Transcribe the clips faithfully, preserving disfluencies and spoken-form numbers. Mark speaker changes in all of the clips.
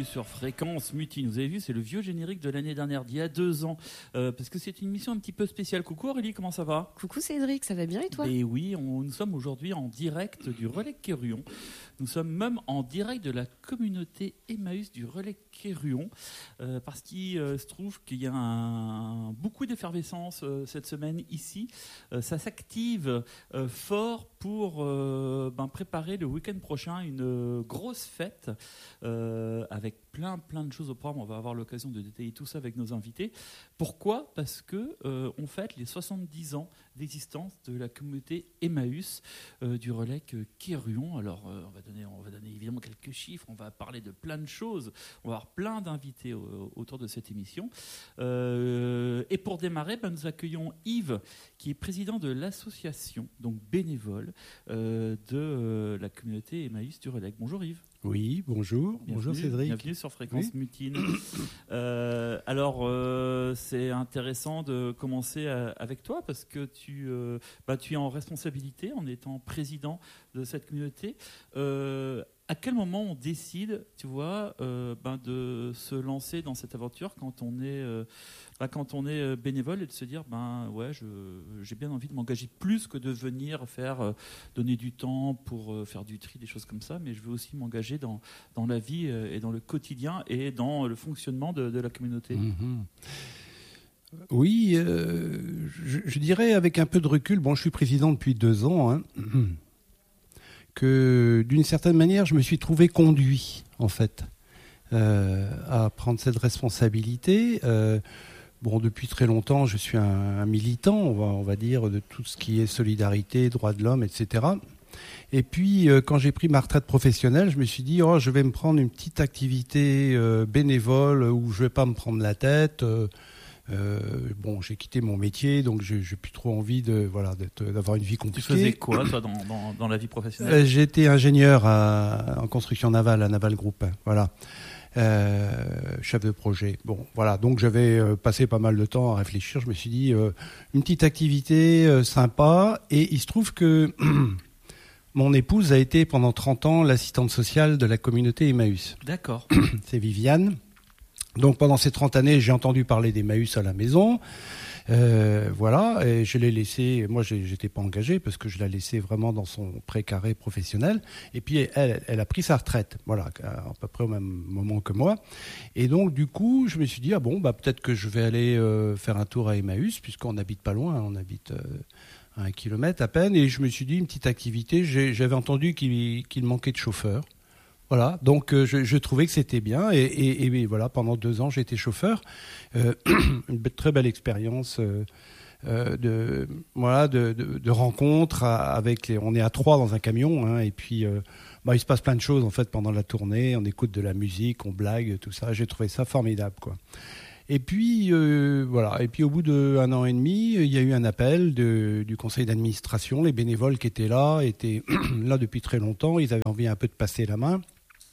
Speaker 1: sur Fréquence Mutine. Vous avez vu, c'est le vieux générique de l'année dernière, d'il y a deux ans, euh, parce que c'est une mission un petit peu spéciale. Coucou Aurélie, comment ça va ?
Speaker 2: Coucou Cédric, ça va bien et toi ?
Speaker 1: Et oui, on, nous sommes aujourd'hui en direct du Relais Quéruon. Nous sommes même en direct de la communauté Emmaüs du Relais Quéruon, euh, parce qu'il euh, se trouve qu'il y a un, beaucoup d'effervescence euh, cette semaine ici. Euh, ça s'active euh, fort pour euh, ben, préparer le week-end prochain une euh, grosse fête euh, avec plein plein de choses au programme. On va avoir l'occasion de détailler tout ça avec nos invités. Pourquoi ? Parce que euh, on fête les soixante-dix ans d'existence de la communauté Emmaüs euh, du Relais Quéruon. Alors euh, on va donner on va donner évidemment quelques chiffres, on va parler de plein de choses, on va avoir plein d'invités au, autour de cette émission. Euh, et pour démarrer, ben, nous accueillons Yves, qui est président de l'association, donc bénévole, euh, de euh, la communauté Emmaüs du Relais. Bonjour Yves.
Speaker 3: Oui, bonjour.
Speaker 1: Bienvenue,
Speaker 3: bonjour Cédric.
Speaker 1: Bienvenue sur Fréquence
Speaker 3: oui.
Speaker 1: Mutine. euh, alors, euh, c'est intéressant de commencer à, avec toi parce que tu, euh, bah, tu es en responsabilité en étant président de cette communauté. Euh, à quel moment on décide, tu vois, euh, ben de se lancer dans cette aventure quand on est, euh, ben quand on est bénévole et de se dire, ben ouais, je, j'ai bien envie de m'engager plus que de venir faire, euh, donner du temps pour euh, faire du tri, des choses comme ça, mais je veux aussi m'engager dans, dans la vie euh, et dans le quotidien et dans le fonctionnement de, de la communauté.
Speaker 3: Mmh. Oui, euh, je, je dirais avec un peu de recul, bon, je suis président depuis deux ans, hein, que d'une certaine manière, je me suis trouvé conduit, en fait, euh, à prendre cette responsabilité. Euh, bon, depuis très longtemps, je suis un, un militant, on va, on va dire, de tout ce qui est solidarité, droits de l'homme, et cetera. Et puis, euh, quand j'ai pris ma retraite professionnelle, je me suis dit, oh, je vais me prendre une petite activité euh, bénévole où je vais pas me prendre la tête. Euh, Euh, bon, j'ai quitté mon métier, donc j'ai, j'ai plus trop envie de, voilà, d'être, d'avoir une vie compliquée.
Speaker 1: Tu faisais quoi, toi, dans, dans, dans la vie professionnelle ?
Speaker 3: euh, J'étais ingénieur à, en construction navale à Naval Group, voilà, euh, chef de projet. Bon, voilà, donc j'avais euh, passé pas mal de temps à réfléchir. Je me suis dit, euh, une petite activité euh, sympa, et il se trouve que mon épouse a été pendant trente ans l'assistante sociale de la communauté Emmaüs.
Speaker 1: D'accord.
Speaker 3: C'est Viviane. Donc pendant ces trente années, j'ai entendu parler d'Emmaüs à la maison, euh, voilà, et je l'ai laissé, moi j'étais pas engagé parce que je l'ai laissé vraiment dans son précaré professionnel, et puis elle, elle a pris sa retraite, voilà, à peu près au même moment que moi, et donc du coup je me suis dit, ah bon, bah peut-être que je vais aller euh, faire un tour à Emmaüs, puisqu'on n'habite pas loin, on habite euh, à un kilomètre à peine, et je me suis dit, une petite activité, j'ai, j'avais entendu qu'il, qu'il manquait de chauffeurs. Voilà, donc euh, je, je trouvais que c'était bien, et, et, et voilà, pendant deux ans j'ai été chauffeur, euh, une be- très belle expérience euh, euh, de voilà de, de, de rencontres avec les, on est à trois dans un camion, hein, et puis euh, bah, il se passe plein de choses en fait pendant la tournée, on écoute de la musique, on blague, tout ça, j'ai trouvé ça formidable, quoi. Et puis euh, voilà, et puis au bout d'un an et demi, il y a eu un appel de, du conseil d'administration, les bénévoles qui étaient là étaient là depuis très longtemps, ils avaient envie un peu de passer la main.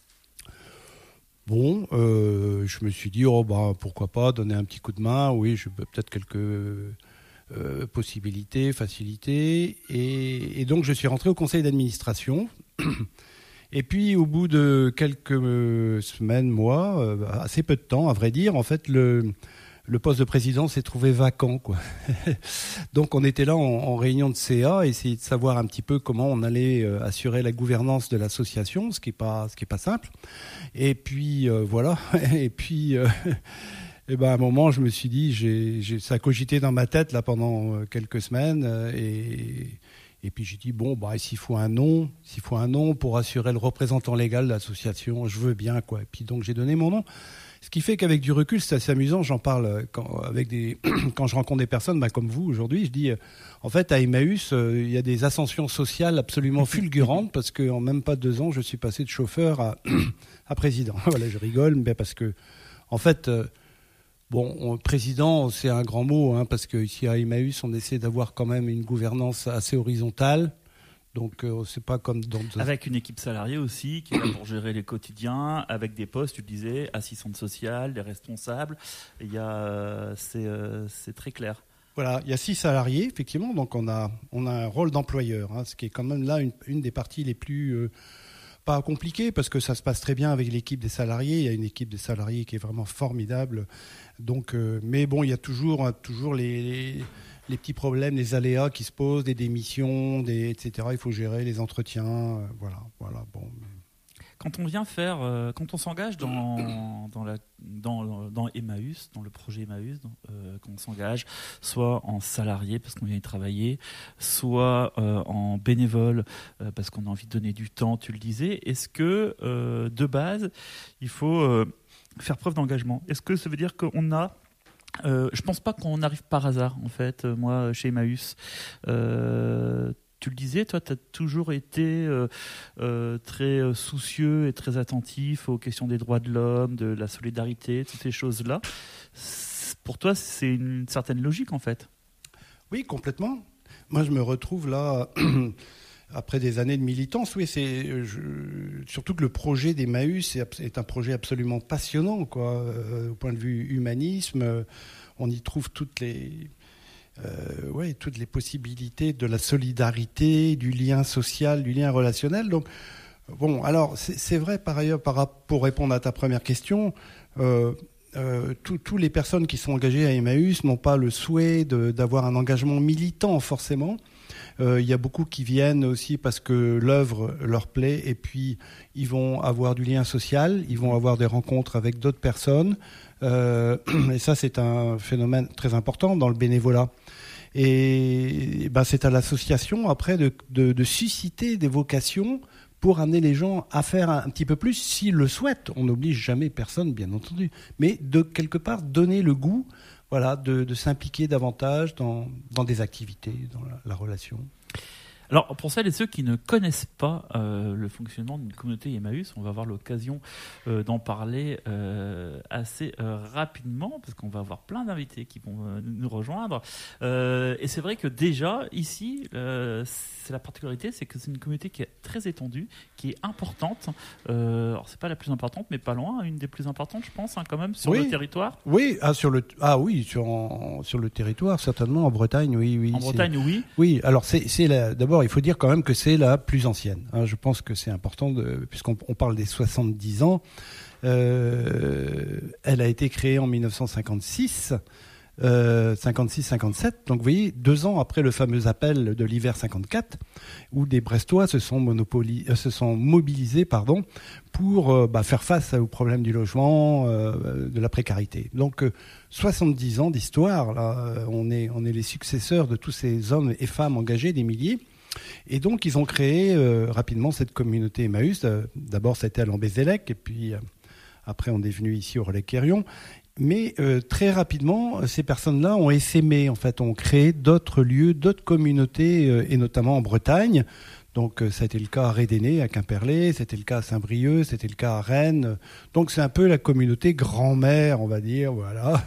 Speaker 3: Bon, euh, je me suis dit, oh bah pourquoi pas donner un petit coup de main, oui, je peux peut-être quelques euh, possibilités, facilités, et, et donc je suis rentré au conseil d'administration. Et puis au bout de quelques euh, semaines, mois, euh, assez peu de temps, à vrai dire, en fait, le le poste de président s'est trouvé vacant, quoi. Donc on était là en, en réunion de C A, essayer de savoir un petit peu comment on allait euh, assurer la gouvernance de l'association, ce qui est pas ce qui est pas simple. Et puis euh, voilà. Et puis euh, et ben à un moment je me suis dit, j'ai, j'ai ça a cogité dans ma tête là pendant euh, quelques semaines, euh, et et puis j'ai dit bon bah s'il faut un nom, s'il faut un nom pour assurer le représentant légal de l'association, je veux bien, quoi. Et puis donc j'ai donné mon nom. Ce qui fait qu'avec du recul, c'est assez amusant, j'en parle quand, avec des, quand je rencontre des personnes bah, comme vous aujourd'hui, je dis, euh, en fait, à Emmaüs, euh, il y a des ascensions sociales absolument fulgurantes, parce qu'en même pas deux ans, je suis passé de chauffeur à, à président. Voilà, je rigole, mais parce que, en fait, euh, bon, on, président, c'est un grand mot, hein, parce qu'ici à Emmaüs, on essaie d'avoir quand même une gouvernance assez horizontale. Donc, euh, c'est pas comme dans...
Speaker 1: Avec une équipe salariée aussi, qui est là pour gérer les quotidiens, avec des postes, tu le disais, assistante sociale, des responsables. Il y a, c'est, euh, c'est très clair.
Speaker 3: Voilà, il y a six salariés, effectivement, donc on a, on a un rôle d'employeur, hein, ce qui est quand même là une, une des parties les plus... Euh, pas compliqué parce que ça se passe très bien avec l'équipe des salariés. Il y a une équipe des salariés qui est vraiment formidable. Donc, euh, mais bon, il y a toujours, toujours les, les, les petits problèmes, les aléas qui se posent, des démissions, des, et cetera. Il faut gérer les entretiens. Euh, voilà, voilà. Bon.
Speaker 1: Quand on vient faire, euh, quand on s'engage dans, dans, la, dans, dans Emmaüs, dans le projet Emmaüs, dans, euh, quand on s'engage soit en salarié parce qu'on vient y travailler, soit euh, en bénévole euh, parce qu'on a envie de donner du temps, tu le disais, est-ce que euh, de base, il faut euh, faire preuve d'engagement ? Est-ce que ça veut dire qu'on a euh, je pense pas qu'on arrive par hasard, en fait, euh, moi, chez Emmaüs. Euh, Tu le disais, toi, tu as toujours été euh, euh, très soucieux et très attentif aux questions des droits de l'homme, de la solidarité, toutes ces choses-là. Pour toi, c'est une certaine logique, en fait.
Speaker 3: Oui, complètement. Moi, je me retrouve là, après des années de militance. Oui, c'est je, surtout que le projet d'Emmaüs est, est un projet absolument passionnant, quoi. Euh, au point de vue humanisme, on y trouve toutes les... Euh, ouais, toutes les possibilités de la solidarité, du lien social, du lien relationnel. Donc, bon, alors c'est, c'est vrai par ailleurs, par, pour répondre à ta première question, euh, euh, toutes les personnes qui sont engagées à Emmaüs n'ont pas le souhait de, d'avoir un engagement militant forcément. Euh, il y a beaucoup qui viennent aussi parce que l'œuvre leur plaît et puis ils vont avoir du lien social, ils vont avoir des rencontres avec d'autres personnes. Euh, et ça, c'est un phénomène très important dans le bénévolat. Et, et ben, c'est à l'association après de, de, de susciter des vocations pour amener les gens à faire un, un petit peu plus s'ils le souhaitent. On n'oblige jamais personne, bien entendu, mais de quelque part donner le goût, voilà, de, de s'impliquer davantage dans, dans des activités, dans la, la relation.
Speaker 1: Alors, pour celles et ceux qui ne connaissent pas euh, le fonctionnement d'une communauté Emmaüs, on va avoir l'occasion euh, d'en parler euh, assez euh, rapidement, parce qu'on va avoir plein d'invités qui vont euh, nous rejoindre. Euh, et c'est vrai que déjà, ici, euh, c'est la particularité, c'est que c'est une communauté qui est très étendue, qui est importante. Euh, alors, c'est pas la plus importante, mais pas loin, une des plus importantes, je pense, hein, quand même, sur
Speaker 3: oui.
Speaker 1: le territoire.
Speaker 3: Oui, ah, sur le, ah oui, sur, en, sur le territoire, certainement, en Bretagne, oui. oui
Speaker 1: en Bretagne, oui.
Speaker 3: Oui, alors c'est, c'est la, d'abord, il faut dire quand même que c'est la plus ancienne. Hein, je pense que c'est important, de, puisqu'on on parle des soixante-dix ans. Euh, elle a été créée en dix-neuf cent cinquante-six, euh, cinquante-six cinquante-sept. Donc vous voyez, deux ans après le fameux appel de l'hiver cinquante-quatre, où des Brestois se sont, monopoli- euh, se sont mobilisés pardon, pour euh, bah, faire face aux problèmes du logement, euh, de la précarité. Donc euh, soixante-dix ans d'histoire, là, on est, on est les successeurs de tous ces hommes et femmes engagés, des milliers. Et donc, ils ont créé euh, rapidement cette communauté Emmaüs. Euh, d'abord, c'était à Lambézélec, et puis euh, après, on est venu ici au Relecq-Kerrion. Mais euh, très rapidement, ces personnes-là ont essaimé, en fait, ont créé d'autres lieux, d'autres communautés, euh, et notamment en Bretagne. Donc, euh, ça a été le cas à Rédéné, à Quimperlé, c'était le cas à Saint-Brieuc, c'était le cas à Rennes. Donc, c'est un peu la communauté grand-mère, on va dire, voilà,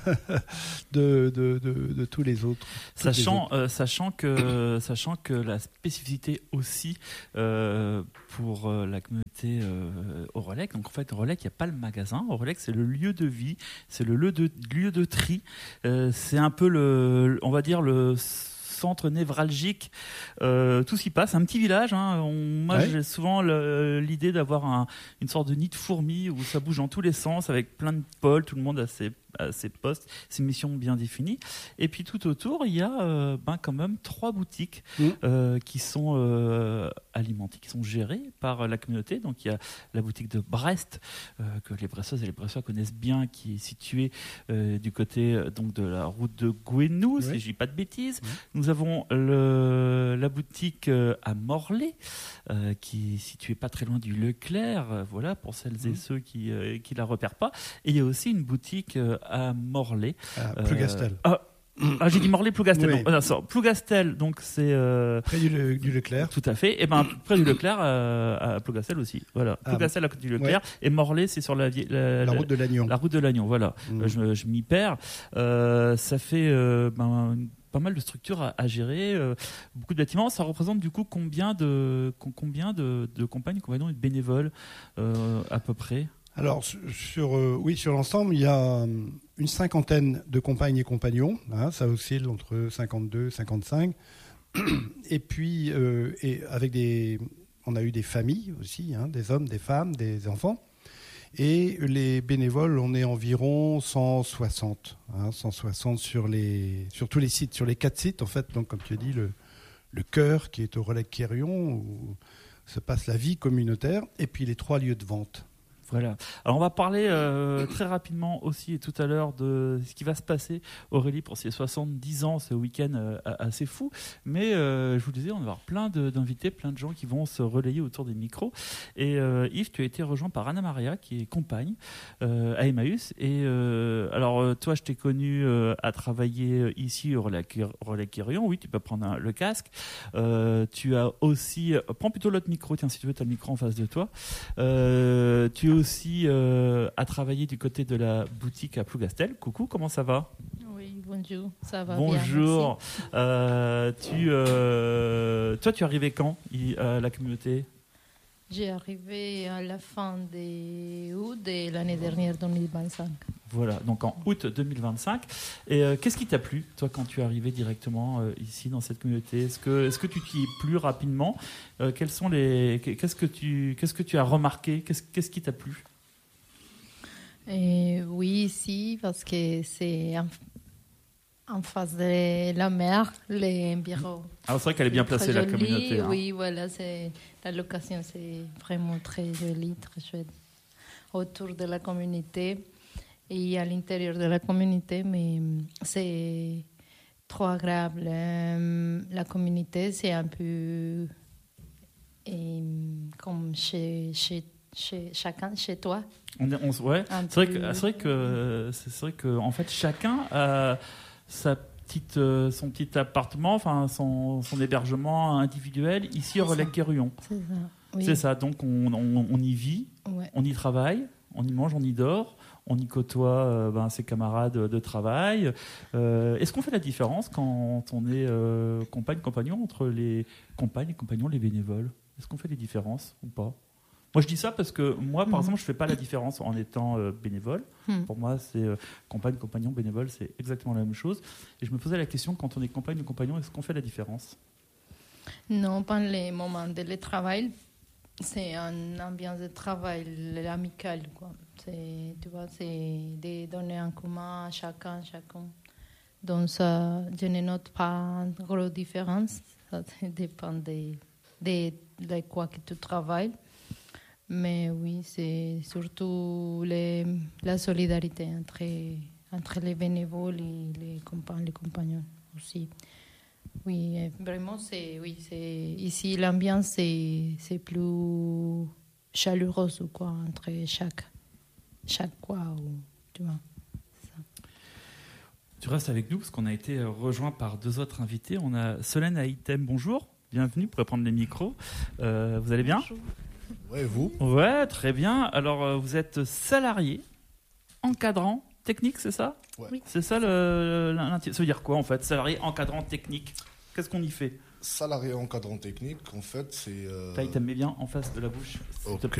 Speaker 3: de, de, de, de tous les autres.
Speaker 1: Sachant,
Speaker 3: les autres.
Speaker 1: Euh, sachant, que, sachant que la spécificité aussi euh, pour euh, la communauté euh, au Relecq, donc en fait, au Relecq, il n'y a pas le magasin. Au Relecq, c'est le lieu de vie, c'est le lieu de, lieu de tri. Euh, c'est un peu, le, on va dire, le centre névralgique, euh, tout s'y passe, un petit village. Hein. On, moi, ouais. j'ai souvent le, l'idée d'avoir un, une sorte de nid de fourmis où ça bouge dans tous les sens, avec plein de pôles, tout le monde a ses, a ses postes, ses missions bien définies. Et puis tout autour, il y a euh, ben, quand même trois boutiques mmh. euh, qui sont euh, alimentées, qui sont gérées par la communauté. Donc il y a la boutique de Brest, euh, que les Bresseuses et les Bressois connaissent bien, qui est située euh, du côté donc, de la route de Gouesnou, oui. si je dis pas de bêtises. Mmh. Nous avons le, la boutique à Morlaix, euh, qui est située pas très loin du Leclerc, euh, voilà, pour celles et mmh. ceux qui ne euh, la repèrent pas. Et il y a aussi une boutique euh, à Morlaix.
Speaker 3: À Plougastel.
Speaker 1: Euh, ah, ah, j'ai dit Morlaix, Plougastel. Oui. Non, non, Plougastel, donc c'est... Euh,
Speaker 3: près du, le, du Leclerc.
Speaker 1: Tout à fait. Et ben près du Leclerc, euh, à Plougastel aussi. Voilà. Ah, Plougastel à côté du Leclerc. Ouais. Et Morlaix, c'est sur la, la,
Speaker 3: la, la route de Lannion.
Speaker 1: La route de Lannion, voilà. Mmh. Je, je m'y perds. Euh, ça fait... Euh, ben, pas mal de structures à, à gérer, euh, beaucoup de bâtiments. Ça représente du coup combien de, combien de, de compagnes, compagnons et de bénévoles euh, à peu près ?
Speaker 3: Alors, sur, euh, oui, sur l'ensemble, il y a une cinquantaine de compagnes et compagnons. Hein, ça oscille entre cinquante-deux et cinquante-cinq. Et puis, euh, et avec des, On a eu des familles aussi, hein, des hommes, des femmes, des enfants. Et les bénévoles, on est environ cent soixante, hein, cent soixante sur, les, sur tous les sites, sur les quatre sites, en fait. Donc, comme tu as dit, le, le cœur qui est au Relais Quérillon, où se passe la vie communautaire, et puis les trois lieux de vente.
Speaker 1: Voilà. Alors on va parler euh, très rapidement aussi et tout à l'heure de ce qui va se passer, Aurélie, pour ses soixante-dix ans, ce week-end euh, assez fou. Mais euh, je vous disais, on va avoir plein de, d'invités, plein de gens qui vont se relayer autour des micros. Et euh, Yves, tu as été rejoint par Anna Maria, qui est compagne euh, à Emmaüs. Et euh, alors toi, je t'ai connu euh, à travailler ici au Relais Quérillon. Oui, tu peux prendre un, le casque. Euh, tu as aussi, prends plutôt l'autre micro, tiens, si tu veux, tu as le micro en face de toi. Euh, tu aussi euh, à travailler du côté de la boutique à Plougastel. Coucou, comment ça va ?
Speaker 2: Oui, bonjour, ça va
Speaker 1: bonjour.
Speaker 2: bien. Bonjour.
Speaker 1: Euh, tu, euh, toi, tu es arrivé quand à la communauté ?
Speaker 2: J'ai arrivé à la fin de août de l'année dernière, deux mille vingt-cinq.
Speaker 1: Voilà, donc en août deux mille vingt-cinq. Et euh, qu'est-ce qui t'a plu, toi, quand tu es arrivé directement euh, ici dans cette communauté ? Est-ce que, est-ce que tu t'y es plu rapidement ? euh, quels sont les, qu'est-ce que tu, qu'est-ce que tu as remarqué ? Qu'est-ce, qu'est-ce qui t'a plu ?
Speaker 2: Et oui, ici, parce que c'est en, en face de la mer, les bureaux.
Speaker 1: Alors c'est vrai qu'elle est bien placée, la communauté. Hein.
Speaker 2: Oui, voilà, c'est, la location, c'est vraiment très joli, très chouette. Autour de la communauté et à l'intérieur de la communauté, mais c'est trop agréable. La communauté, c'est un peu et, comme chez, chez, chez chacun, chez toi.
Speaker 1: On est, on, ouais. C'est vrai que, c'est vrai que, c'est vrai que, en fait, chacun a sa petite, son petit appartement, enfin son, son hébergement individuel ici au Relais Quérillon.
Speaker 2: C'est ça. Oui.
Speaker 1: C'est ça. Donc on, on, on y vit,
Speaker 2: ouais.
Speaker 1: on y travaille, on y mange, on y dort, on y côtoie euh, ben, ses camarades de travail. Euh, est-ce qu'on fait la différence quand on est euh, compagne, compagnon entre les compagnes et compagnons, les bénévoles ? Est-ce qu'on fait des différences ou pas ? Moi, je dis ça parce que moi, par mmh. exemple, je ne fais pas la différence en étant euh, bénévole. Mmh. Pour moi, c'est euh, compagne, compagnon, bénévole, c'est exactement la même chose. Et je me posais la question, quand on est compagne ou compagnon, est-ce qu'on fait la différence ?
Speaker 2: Non, pas les moments de travail. C'est une ambiance de travail amicale, quoi. C'est, tu vois, c'est de donner en commun à chacun, chacun. Donc, ça, je ne note pas une grosse différence. Ça dépend de, de, de quoi que tu travailles. Mais oui, c'est surtout les, la solidarité entre, entre les bénévoles et les compagnes, les compagnons aussi. Oui, vraiment, c'est, oui, c'est, ici, l'ambiance, c'est, c'est plus chaleureuse, quoi, entre chaque, chaque quoi, ou, tu vois. Ça.
Speaker 1: Tu restes avec nous parce qu'on a été rejoint par deux autres invités. On a Solène Haïtem, bonjour, bienvenue, vous pourrez prendre les micros. Euh, vous allez bien ?
Speaker 4: Bonjour. Ouais, vous ?
Speaker 1: Ouais, très bien. Alors, vous êtes salarié, encadrant, technique, c'est ça ?
Speaker 4: Ouais.
Speaker 1: Oui. C'est ça le, le, ça veut dire quoi en fait ? Salarié, encadrant, technique. Qu'est-ce qu'on y fait ?
Speaker 4: Salarié, encadrant, technique, en fait, c'est. Euh...
Speaker 1: Taille, t'aimes bien en face de la bouche.
Speaker 4: Ok.